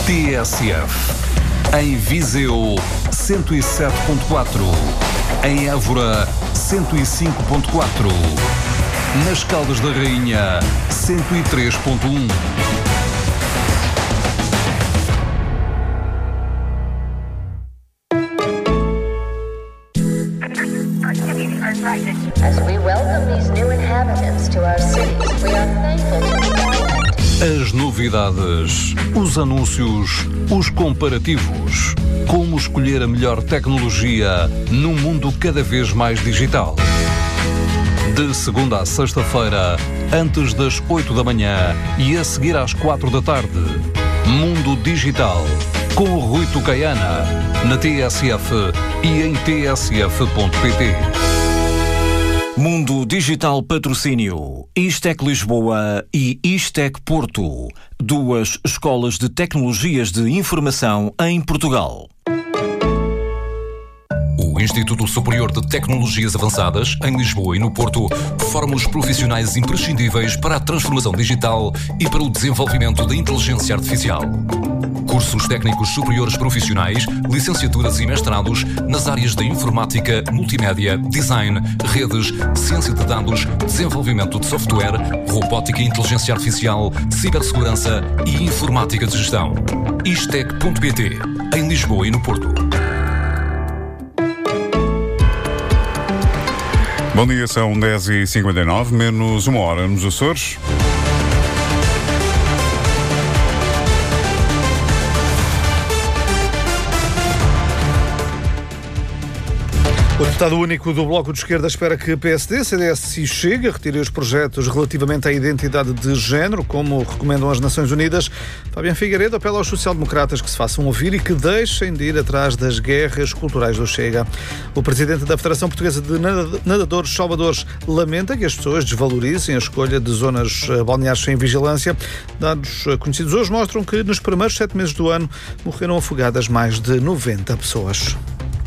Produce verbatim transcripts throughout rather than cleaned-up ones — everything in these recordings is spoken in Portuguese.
T S F. Em Viseu, cento e sete ponto quatro. Em Évora, cento e cinco ponto quatro. Nas Caldas da Rainha, cento e três ponto um. As we welcome these new inhabitants to our cities, we are thankful to the government. As novidades, os anúncios, os comparativos. Como escolher a melhor tecnologia num mundo cada vez mais digital. De segunda a sexta-feira, antes das oito da manhã e a seguir às quatro da tarde. Mundo Digital, com o Rui Tucaiana, na T S F e em t s f ponto p t. Mundo Digital Patrocínio, Istec Lisboa e Istec Porto, duas escolas de tecnologias de informação em Portugal. O Instituto Superior de Tecnologias Avançadas, em Lisboa e no Porto, forma os profissionais imprescindíveis para a transformação digital e para o desenvolvimento da inteligência artificial. Cursos técnicos superiores profissionais, licenciaturas e mestrados nas áreas da informática, multimédia, design, redes, ciência de dados, desenvolvimento de software, robótica e inteligência artificial, cibersegurança e informática de gestão. Istec ponto p t, em Lisboa e no Porto. Bom dia, são dez e cinquenta e nove, menos uma hora nos Açores. O deputado único do Bloco de Esquerda espera que P S D, C D S e Chega retirem os projetos relativamente à identidade de género, como recomendam as Nações Unidas. Fabiano Figueiredo apela aos social-democratas que se façam ouvir e que deixem de ir atrás das guerras culturais do Chega. O presidente da Federação Portuguesa de Nadadores Salvadores lamenta que as pessoas desvalorizem a escolha de zonas balneares sem vigilância. Dados conhecidos hoje mostram que nos primeiros sete meses do ano morreram afogadas mais de noventa pessoas.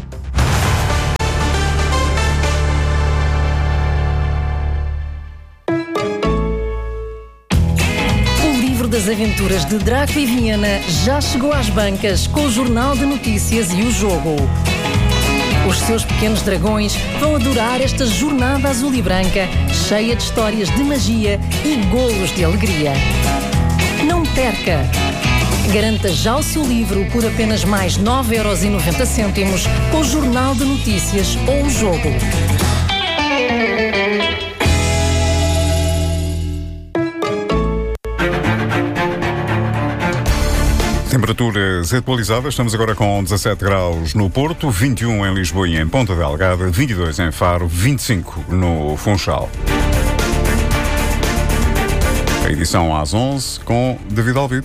Das aventuras de Draco e Viena já chegou às bancas com o Jornal de Notícias e o Jogo. Os seus pequenos dragões vão adorar esta jornada azul e branca, cheia de histórias de magia e golos de alegria. Não perca! Garanta já o seu livro por apenas mais nove euros e noventa cêntimos com o Jornal de Notícias ou o Jogo. Temperaturas atualizadas, estamos agora com dezassete graus no Porto, vinte e um em Lisboa e em Ponta Delgada, vinte e dois em Faro, vinte e cinco no Funchal. A edição às onze com David Alvito.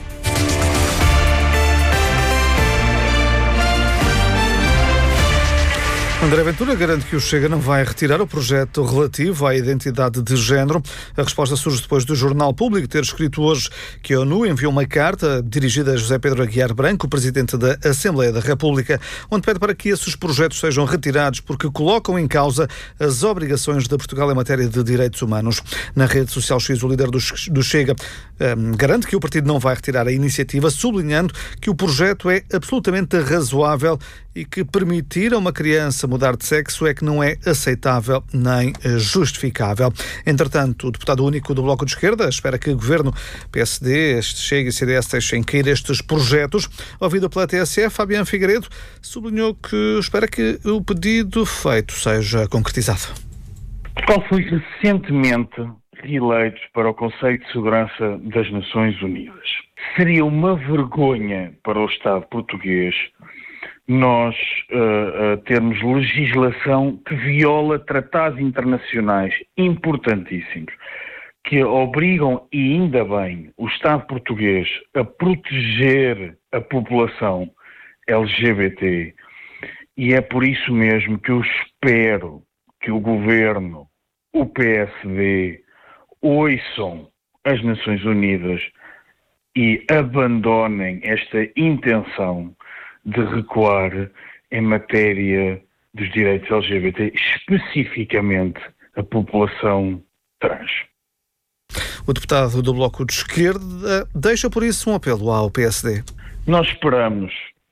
André Ventura garante que o Chega não vai retirar o projeto relativo à identidade de género. A resposta surge depois do Jornal Público ter escrito hoje que a ONU enviou uma carta dirigida a José Pedro Aguiar Branco, presidente da Assembleia da República, onde pede para que esses projetos sejam retirados porque colocam em causa as obrigações de Portugal em matéria de direitos humanos. Na rede social X, o líder do, do Chega um, garante que o partido não vai retirar a iniciativa, sublinhando que o projeto é absolutamente razoável e que permitir a uma criança mudar de sexo é que não é aceitável nem justificável. Entretanto, o deputado único do Bloco de Esquerda espera que o Governo, P S D, Chega e C D S deixem cair estes projetos. Ouvido pela T S F, Fabiano Figueiredo sublinhou que espera que o pedido feito seja concretizado. Portugal foi recentemente reeleito para o Conselho de Segurança das Nações Unidas. Seria uma vergonha para o Estado português nós uh, uh, termos legislação que viola tratados internacionais importantíssimos, que obrigam, e ainda bem, o Estado português a proteger a população L G B T. E é por isso mesmo que eu espero que o Governo, o P S D, ouçam as Nações Unidas e abandonem esta intenção de recuar em matéria dos direitos L G B T, especificamente a população trans. O deputado do Bloco de Esquerda deixa por isso um apelo ao P S D. Nós esperamos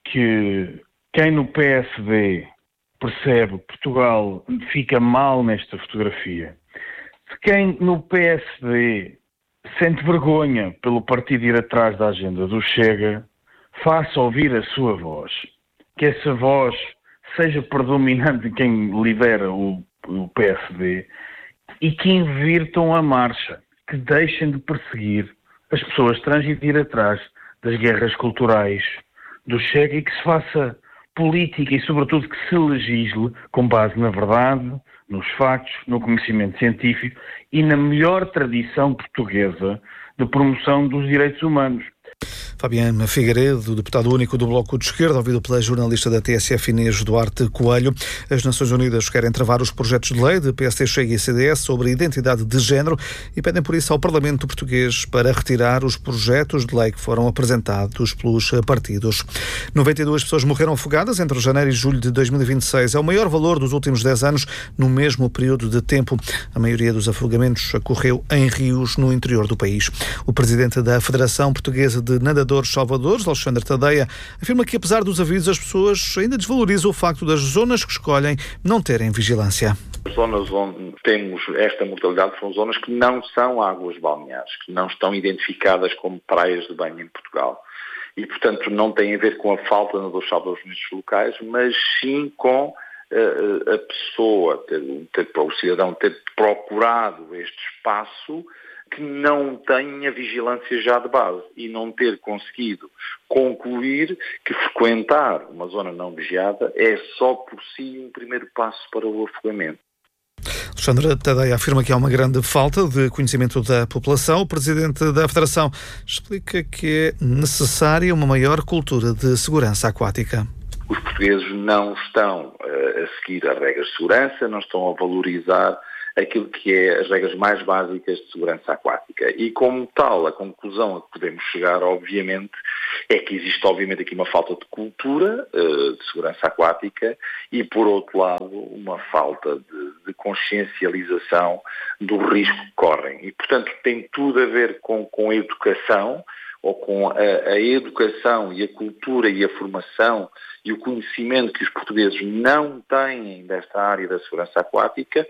que quem no P S D percebe que Portugal fica mal nesta fotografia, se quem no P S D sente vergonha pelo partido ir atrás da agenda do Chega, faça ouvir a sua voz. Que essa voz seja predominante em quem lidera o, o P S D e que invirtam a marcha, que deixem de perseguir as pessoas trans e de ir atrás das guerras culturais do Chega e que se faça política e, sobretudo, que se legisle com base na verdade, nos factos, no conhecimento científico e na melhor tradição portuguesa de promoção dos direitos humanos. Fabiano Figueiredo, deputado único do Bloco de Esquerda, ouvido pela jornalista da T S F Inês Duarte Coelho. As Nações Unidas querem travar os projetos de lei de P S D, Chega e C D S sobre a identidade de género e pedem por isso ao Parlamento português para retirar os projetos de lei que foram apresentados pelos partidos. noventa e duas pessoas morreram afogadas entre janeiro e julho de dois mil e vinte e seis. É o maior valor dos últimos dez anos no mesmo período de tempo. A maioria dos afogamentos ocorreu em rios no interior do país. O presidente da Federação Portuguesa de Nadadores Salvadores, Alexandre Tadeia, afirma que, apesar dos avisos, as pessoas ainda desvalorizam o facto das zonas que escolhem não terem vigilância. As zonas onde temos esta mortalidade são zonas que não são águas balneares, que não estão identificadas como praias de banho em Portugal. E, portanto, não tem a ver com a falta de nadadores salvadores nestes locais, mas sim com uh, a pessoa, ter, ter, o cidadão ter procurado este espaço que não tem a vigilância já de base e não ter conseguido concluir que frequentar uma zona não vigiada é só por si um primeiro passo para o afogamento. Alexandre Tadeia afirma que há uma grande falta de conhecimento da população. O presidente da Federação explica que é necessária uma maior cultura de segurança aquática. Os portugueses não estão uh, a seguir as regras de segurança, não estão a valorizar aquilo que é as regras mais básicas de segurança aquática. E como tal, a conclusão a que podemos chegar, obviamente, é que existe, obviamente, aqui uma falta de cultura uh, de segurança aquática e, por outro lado, uma falta de, de consciencialização do risco que correm. E, portanto, tem tudo a ver com, com a educação, ou com a, a educação e a cultura e a formação e o conhecimento que os portugueses não têm desta área da segurança aquática,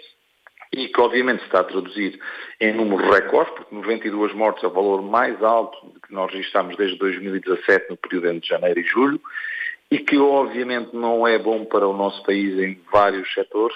e que obviamente se está a traduzir em números recordes, porque noventa e duas mortes é o valor mais alto que nós registramos desde dois mil e dezassete, no período entre janeiro e julho, e que obviamente não é bom para o nosso país em vários setores.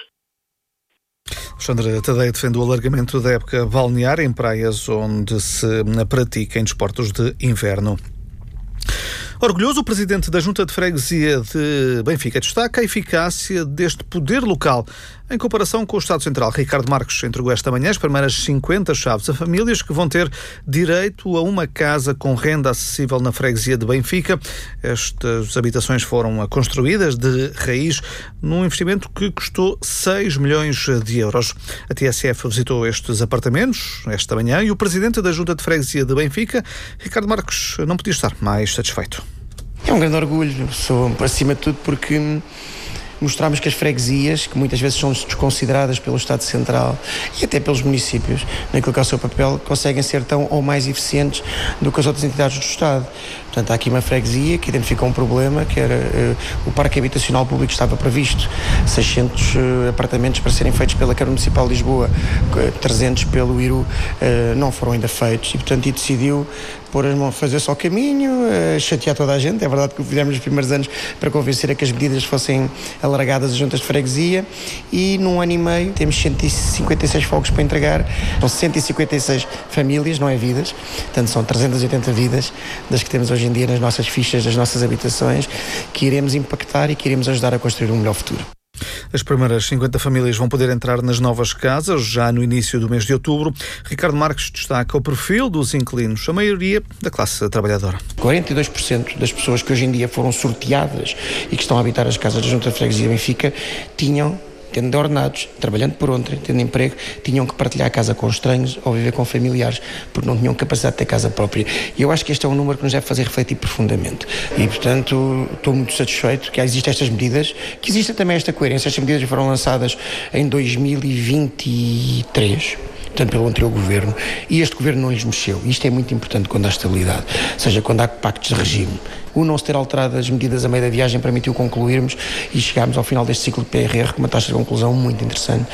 Alexandre Tadeia defende o alargamento da época balnear em praias onde se praticam desportos de inverno. Orgulhoso, o presidente da Junta de Freguesia de Benfica destaca a eficácia deste poder local. Em comparação com o Estado Central, Ricardo Marques entregou esta manhã as primeiras cinquenta chaves a famílias que vão ter direito a uma casa com renda acessível na freguesia de Benfica. Estas habitações foram construídas de raiz num investimento que custou seis milhões de euros. A T S F visitou estes apartamentos esta manhã e o presidente da Junta de Freguesia de Benfica, Ricardo Marques, não podia estar mais satisfeito. É um grande orgulho, sou, acima de tudo, porque mostramos que as freguesias, que muitas vezes são desconsideradas pelo Estado Central e até pelos municípios, naquilo que é o seu papel, conseguem ser tão ou mais eficientes do que as outras entidades do Estado. Portanto, há aqui uma freguesia que identificou um problema, que era uh, o parque habitacional público estava previsto, seiscentos uh, apartamentos para serem feitos pela Câmara Municipal de Lisboa, trezentos pelo I R U, uh, não foram ainda feitos e, portanto, e decidiu pôr as mãos, fazer só o caminho, uh, chatear toda a gente. É verdade que o fizemos nos primeiros anos para convencer a que as medidas fossem alargadas às juntas de freguesia e num ano e meio temos cento e cinquenta e seis fogos para entregar, são cento e cinquenta e seis famílias, não é vidas, portanto são trezentas e oitenta vidas das que temos hoje em dia nas nossas fichas, das nossas habitações, que iremos impactar e que iremos ajudar a construir um melhor futuro. As primeiras cinquenta famílias vão poder entrar nas novas casas já no início do mês de outubro. Ricardo Marques destaca o perfil dos inquilinos, a maioria da classe trabalhadora. quarenta e dois por cento das pessoas que hoje em dia foram sorteadas e que estão a habitar as casas da Junta de Freguesia de Benfica tinham, tendo ordenados, trabalhando por ontem, tendo emprego, tinham que partilhar a casa com estranhos ou viver com familiares, porque não tinham capacidade de ter casa própria. E eu acho que este é um número que nos deve fazer refletir profundamente. E, portanto, estou muito satisfeito que existem estas medidas, que existe também esta coerência. Estas medidas foram lançadas em dois mil e vinte e três. portanto pelo anterior governo, e este governo não lhes mexeu. Isto é muito importante quando há estabilidade, ou seja, quando há pactos de regime. O não se ter alterado as medidas a meio da viagem permitiu concluirmos e chegámos ao final deste ciclo de P R R com uma taxa de conclusão muito interessante.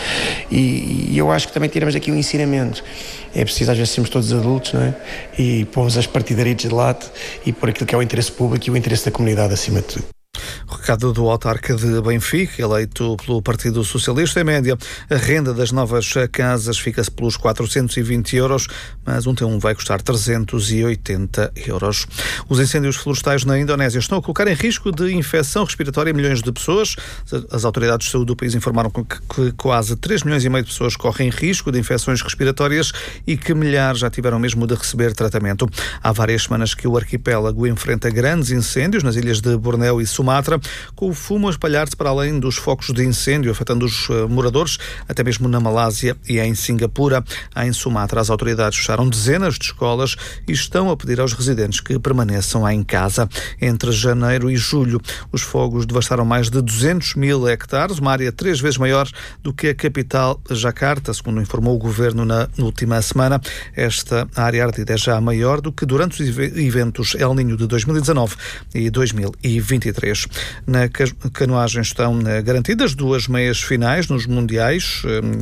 E, e eu acho que também tiramos aqui um ensinamento. É preciso às vezes sermos todos adultos, não é? E pomos as partidarias de lado e pôr aquilo que é o interesse público e o interesse da comunidade acima de tudo. O recado do autarca de Benfica, eleito pelo Partido Socialista. Em média, a renda das novas casas fica-se pelos quatrocentos e vinte euros, mas um T um vai custar trezentos e oitenta euros. Os incêndios florestais na Indonésia estão a colocar em risco de infecção respiratória milhões de pessoas. As autoridades de saúde do país informaram que quase três milhões e meio de pessoas correm risco de infecções respiratórias e que milhares já tiveram mesmo de receber tratamento. Há várias semanas que o arquipélago enfrenta grandes incêndios nas ilhas de Bornéu e Sumatra, com o fumo a espalhar-se para além dos focos de incêndio, afetando os moradores, até mesmo na Malásia e em Singapura. Em Sumatra, as autoridades fecharam dezenas de escolas e estão a pedir aos residentes que permaneçam em casa. Entre janeiro e julho, os fogos devastaram mais de duzentos mil hectares, uma área três vezes maior do que a capital Jakarta, segundo informou o governo na última semana. Esta área ardida é já maior do que durante os eventos El Niño de dois mil e dezanove e dois mil e vinte e três. Na canoagem estão garantidas duas meias finais nos mundiais,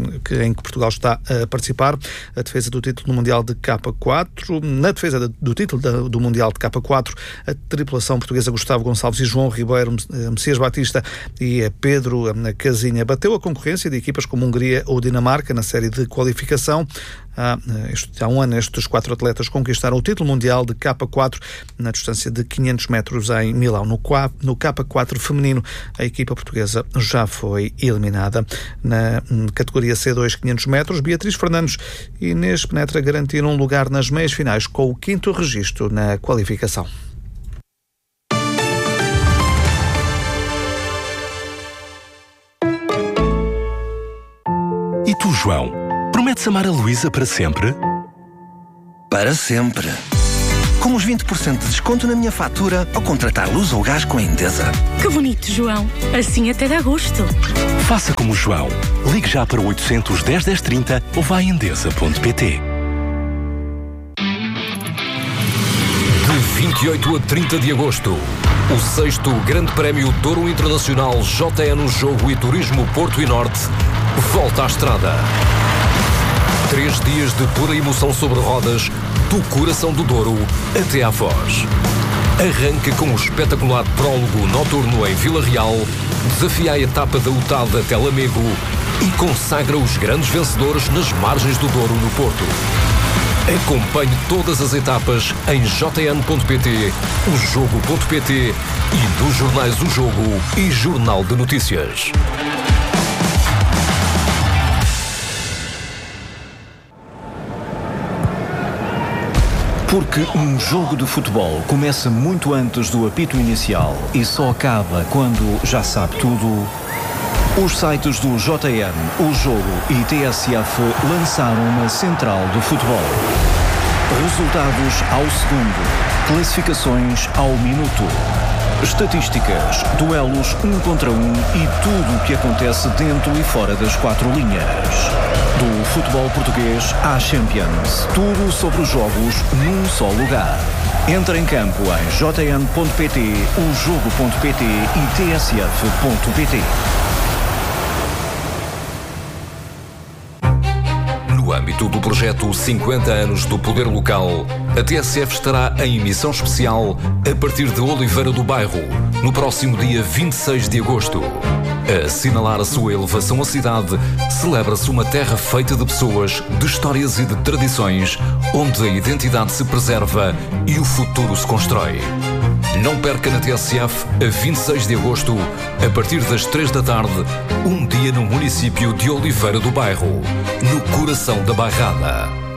em que Portugal está a participar. A defesa do título no Mundial de K quatro. Na defesa do título do Mundial de K quatro, a tripulação portuguesa Gustavo Gonçalves e João Ribeiro, Messias Batista e Pedro Casinha bateu a concorrência de equipas como Hungria ou Dinamarca na série de qualificação. Há, há um ano estes quatro atletas conquistaram o título mundial de K quatro na distância de quinhentos metros em Milão. No, no K quatro feminino, a equipa portuguesa já foi eliminada. Na categoria C dois, quinhentos metros, Beatriz Fernandes e Inês Penetra garantiram um lugar nas meias finais com o quinto registro na qualificação. E tu, João? Prometes amar a Luísa para sempre? Para sempre. Com os vinte por cento de desconto na minha fatura ao contratar luz ou gás com a Endesa. Que bonito, João. Assim até dá gosto. Faça como o João. Ligue já para o oitocentos, dez, dez, trinta ou vá a endesa ponto pt. De vinte e oito a trinta de agosto, o sexto Grande Prémio Douro Internacional J N Jogo e Turismo Porto e Norte volta à estrada. Três dias de pura emoção sobre rodas, do coração do Douro até à Foz. Arranca com o espetacular prólogo noturno em Vila Real, desafia a etapa da U T A D até Lamego e consagra os grandes vencedores nas margens do Douro no Porto. Acompanhe todas as etapas em j n ponto p t, o jogo ponto p t e nos jornais O Jogo e Jornal de Notícias. Porque um jogo de futebol começa muito antes do apito inicial e só acaba quando já sabe tudo, os sites do J N, O Jogo e T S F lançaram uma central do futebol. Resultados ao segundo, classificações ao minuto, estatísticas, duelos um contra um e tudo o que acontece dentro e fora das quatro linhas. Do futebol português à Champions, tudo sobre os jogos num só lugar. Entra em campo em j n ponto p t, o jogo ponto p t e t s f ponto p t. No âmbito do projeto cinquenta anos do Poder Local, a T S F estará em emissão especial a partir de Oliveira do Bairro, no próximo dia vinte e seis de agosto. A assinalar a sua elevação à cidade, celebra-se uma terra feita de pessoas, de histórias e de tradições, onde a identidade se preserva e o futuro se constrói. Não perca na T S F, a vinte e seis de agosto, a partir das três da tarde, um dia no município de Oliveira do Bairro, no coração da Bairrada.